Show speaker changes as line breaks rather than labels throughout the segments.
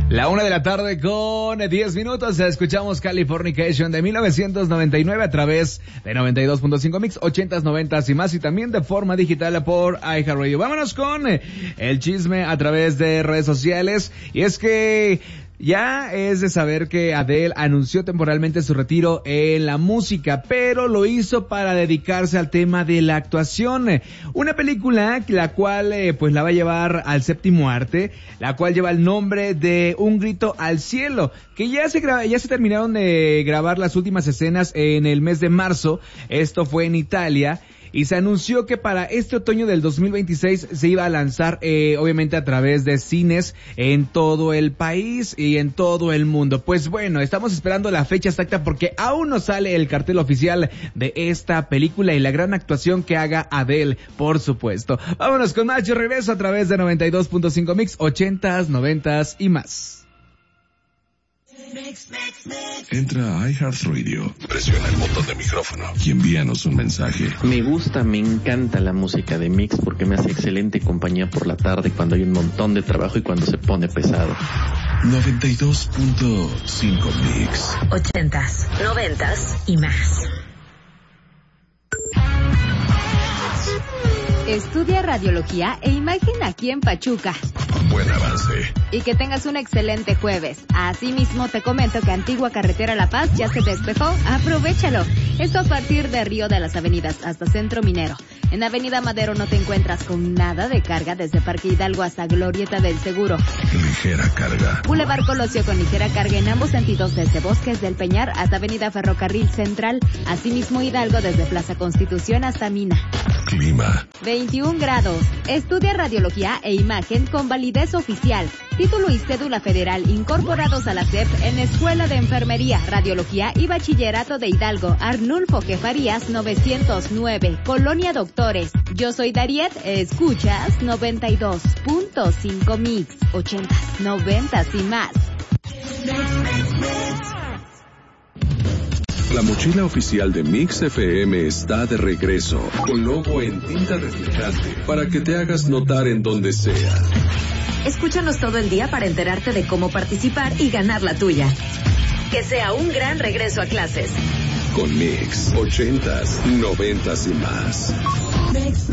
La 1:00 con 10 minutos. Escuchamos Californication de 1999 a través de 92.5 Mix, 80s, 90s y más, y también de forma digital por iHeartRadio. Vámonos con el chisme a través de redes sociales. Y es que ya es de saber que Adele anunció temporalmente su retiro en la música, pero lo hizo para dedicarse al tema de la actuación. Una película la cual pues la va a llevar al séptimo arte, la cual lleva el nombre de Un grito al cielo, que ya se terminaron de grabar las últimas escenas en el mes de marzo. Esto fue en Italia. Y se anunció que para este otoño del 2026 se iba a lanzar, obviamente a través de cines en todo el país y en todo el mundo. Pues bueno, estamos esperando la fecha exacta porque aún no sale el cartel oficial de esta película y la gran actuación que haga Adele, por supuesto. Vámonos con más. Yo regreso a través de 92.5 Mix, 80s, 90s y más.
Entra a iHeartRadio, presiona el botón de micrófono y envíanos un mensaje.
Me encanta la música de Mix porque me hace excelente compañía por la tarde cuando hay un montón de trabajo y cuando se pone pesado.
92.5 Mix.
80s, 90s y más.
Estudia radiología e imagen aquí en Pachuca.
Buen avance.
Y que tengas un excelente jueves. Asimismo, te comento que Antigua Carretera La Paz ya se despejó. Aprovéchalo. Esto a partir de Río de las Avenidas hasta Centro Minero. En Avenida Madero no te encuentras con nada de carga desde Parque Hidalgo hasta Glorieta del Seguro.
Ligera carga.
Boulevard Colosio con ligera carga en ambos sentidos desde Bosques del Peñar hasta Avenida Ferrocarril Central. Asimismo, Hidalgo desde Plaza Constitución hasta Mina.
Clima.
21 grados. Estudia radiología e imagen con validez oficial. Título y cédula federal incorporados a la SEP en Escuela de Enfermería, Radiología y Bachillerato de Hidalgo. Arnulfo Farías 909. Colonia Doctores. Yo soy Dariet. Escuchas 92.5 Mix. 80s, 90s y más.
La mochila oficial de Mix FM está de regreso, con logo en tinta reflejante, para que te hagas notar en donde sea.
Escúchanos todo el día para enterarte de cómo participar y ganar la tuya. Que sea un gran regreso a clases.
Con Mix, 80s, 90s y más.
Mix.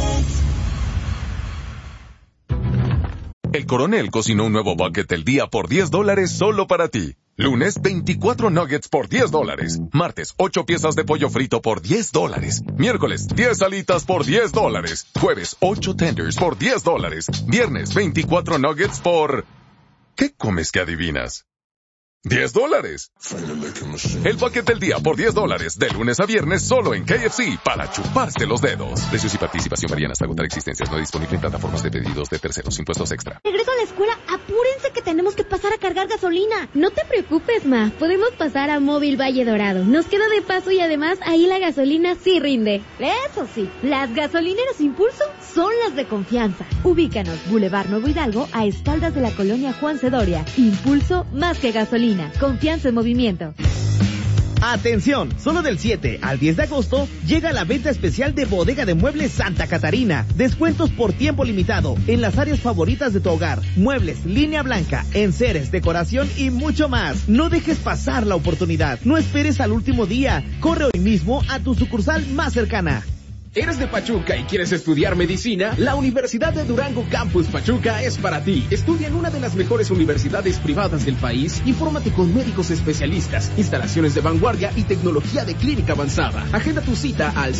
El Coronel cocinó un nuevo bucket del día por $10 solo para ti. Lunes, 24 nuggets por $10. Martes, 8 piezas de pollo frito por $10. Miércoles, 10 alitas por $10. Jueves, 8 tenders por $10. Viernes, 24 nuggets por... ¿Qué comes que adivinas? $10. El bucket del día por $10, de lunes a viernes solo en KFC, para chuparse los dedos. Precios y participación varían hasta agotar existencias. No disponible en plataformas de pedidos de terceros. Impuestos extra.
Regreso a la escuela, apúrense que tenemos que pasar a cargar gasolina. No te preocupes, ma, podemos pasar a Móvil Valle Dorado. Nos queda de paso y además ahí la gasolina sí rinde. Eso sí, las gasolineras Impulso son las de confianza. Ubícanos, Boulevard Nuevo Hidalgo, a espaldas de la colonia Juan Cedoria. Impulso más que gasolina. Confianza en movimiento.
Atención, solo del 7 al 10 de agosto llega la venta especial de Bodega de Muebles Santa Catarina. Descuentos por tiempo limitado en las áreas favoritas de tu hogar. Muebles, línea blanca, enseres, decoración y mucho más. No dejes pasar la oportunidad. No esperes al último día. Corre hoy mismo a tu sucursal más cercana.
¿Eres de Pachuca y quieres estudiar medicina? La Universidad de Durango Campus Pachuca es para ti. Estudia en una de las mejores universidades privadas del país y fórmate con médicos especialistas, instalaciones de vanguardia y tecnología de clínica avanzada. Agenda tu cita al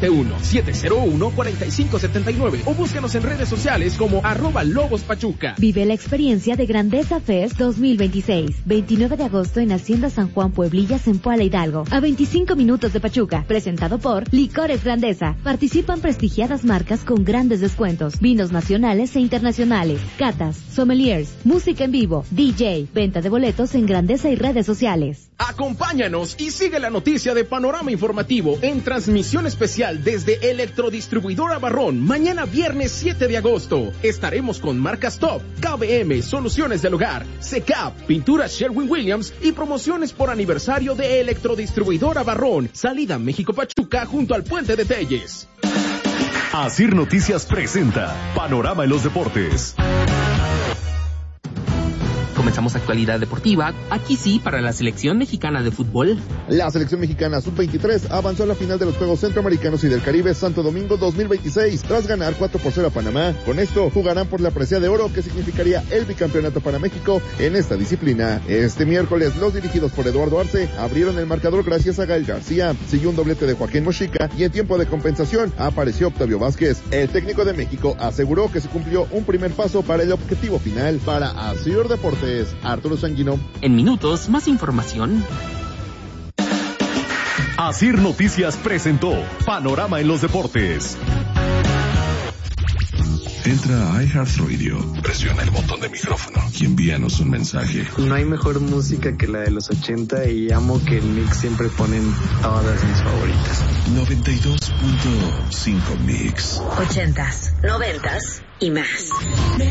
771-701-4579 o búscanos en redes sociales como @LobosPachuca.
Vive la experiencia de Grandeza Fest 2026. 29 de agosto en Hacienda San Juan Pueblillas en Puala Hidalgo. A 25 minutos de Pachuca. Presentado por Licores Grandeza. Participan prestigiadas marcas con grandes descuentos, vinos nacionales e internacionales, catas, sommeliers, música en vivo, DJ, venta de boletos en Grandeza y redes sociales.
Acompáñanos y sigue la noticia de Panorama Informativo en transmisión especial desde Electrodistribuidora Barrón, mañana viernes 7 de agosto. Estaremos con marcas Top, KBM, Soluciones del Hogar, CECAP, Pinturas Sherwin-Williams y promociones por aniversario de Electrodistribuidora Barrón, salida México-Pachuca junto al Puente de Telles.
Asir Noticias presenta Panorama en los Deportes.
Repasamos actualidad deportiva, aquí sí, para la selección mexicana de fútbol.
La selección mexicana sub-23 avanzó a la final de los Juegos Centroamericanos y del Caribe Santo Domingo 2026 tras ganar 4-0 a Panamá. Con esto jugarán por la presea de oro, que significaría el bicampeonato para México en esta disciplina. Este miércoles los dirigidos por Eduardo Arce abrieron el marcador gracias a Gael García. Siguió un doblete de Joaquín Mojica y en tiempo de compensación apareció Octavio Vázquez. El técnico de México aseguró que se cumplió un primer paso para el objetivo final. Para Asir Deportes, Arturo Sanguino.
En minutos, más información.
Asir Noticias presentó Panorama en los Deportes.
Entra a iHeartRadio, presiona el botón de micrófono y envíanos un mensaje.
No hay mejor música que la de los 80 y amo que en Mix siempre ponen todas mis favoritas.
92.5 Mix.
80s, 90s y más.